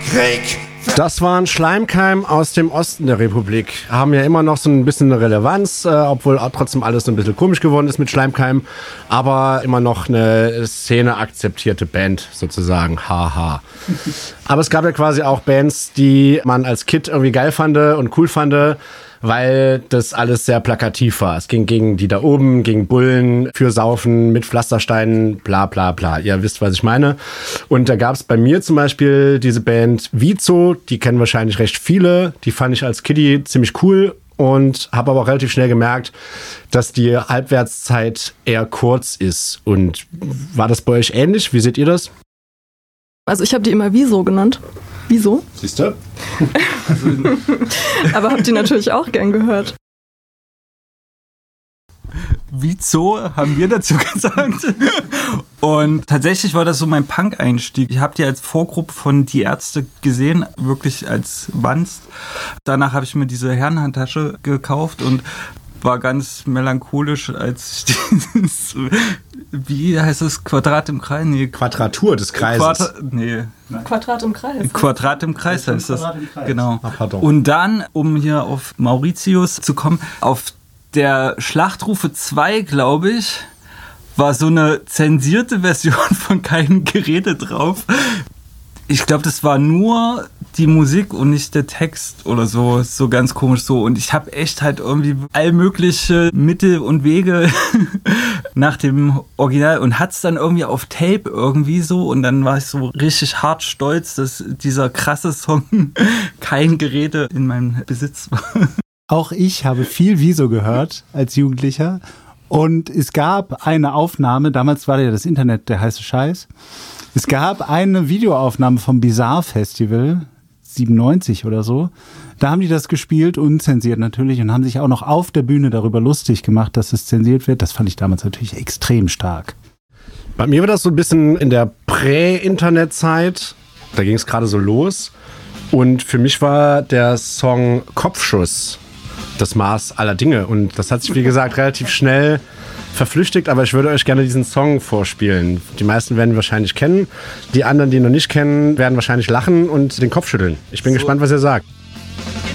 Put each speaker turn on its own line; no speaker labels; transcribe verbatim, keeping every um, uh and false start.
Krieg.
Das waren Schleimkeim aus dem Osten der Republik. Haben ja immer noch so ein bisschen eine Relevanz, äh, obwohl auch trotzdem alles so ein bisschen komisch geworden ist mit Schleimkeim. Aber immer noch eine Szene-akzeptierte Band sozusagen. Haha. Aber es gab ja quasi auch Bands, die man als Kid irgendwie geil fand und cool fand, weil das alles sehr plakativ war. Es ging gegen die da oben, gegen Bullen, für Saufen, mit Pflastersteinen, bla bla bla. Ihr wisst, was ich meine. Und da gab es bei mir zum Beispiel diese Band Vizo, die kennen wahrscheinlich recht viele. Die fand ich als Kiddie ziemlich cool und habe aber auch relativ schnell gemerkt, dass die Halbwertszeit eher kurz ist. Und war das bei euch ähnlich? Wie seht ihr das?
Also ich habe die immer Wieso genannt. Wieso?
Siehst du?
Aber habt ihr natürlich auch gern gehört.
Wieso haben wir dazu gesagt? Und tatsächlich war das so mein Punk-Einstieg. Ich habe die als Vorgruppe von Die Ärzte gesehen, wirklich als Wanst. Danach habe ich mir diese Herrenhandtasche gekauft und war ganz melancholisch, als ich dieses, wie heißt das, Quadrat im Kreis? Nee,
Quadratur des Kreises.
Quadra- nee.
Quadrat im Kreis.
Quadrat im Kreis heißt das. Genau.
Ah, pardon.
Und dann, um hier auf Mauritius zu kommen, auf der Schlachtrufe zwei, glaube ich, war so eine zensierte Version von Kein Gerede drauf. Ich glaube, das war nur die Musik und nicht der Text oder so. So ganz komisch so. Und ich habe echt halt irgendwie all mögliche Mittel und Wege nach dem Original und hat's dann irgendwie auf Tape irgendwie so. Und dann war ich so richtig hart stolz, dass dieser krasse Song Kein Gerede in meinem Besitz war.
Auch ich habe viel Wieso gehört als Jugendlicher. Und es gab eine Aufnahme, damals war ja das Internet der heiße Scheiß. Es gab eine Videoaufnahme vom Bizarre Festival, siebenundneunzig oder so. Da haben die das gespielt, unzensiert natürlich, und haben sich auch noch auf der Bühne darüber lustig gemacht, dass es zensiert wird. Das fand ich damals natürlich extrem stark.
Bei mir war das so ein bisschen in der Prä-Internet-Zeit. Da ging es gerade so los. Und für mich war der Song Kopfschuss das Maß aller Dinge. Und das hat sich, wie gesagt, relativ schnell verflüchtigt, aber ich würde euch gerne diesen Song vorspielen. Die meisten werden ihn wahrscheinlich kennen. Die anderen, die ihn noch nicht kennen, werden wahrscheinlich lachen und den Kopf schütteln. Ich bin so gespannt, was ihr sagt.